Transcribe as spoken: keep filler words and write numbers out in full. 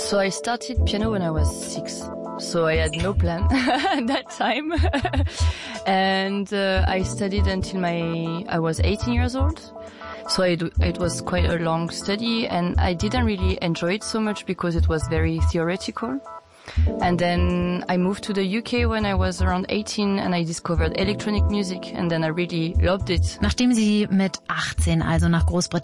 So I started piano when I was six. So I had no plan at that time. and uh, I studied until my I was eighteen years old. So it, it was quite a long study, and I didn't really enjoy it so much because it was very theoretical. And then I moved to the U K when I was around eighteen, and I discovered electronic music, and then I really loved it. Nachdem sie mit achtzehn also nach Großbritannien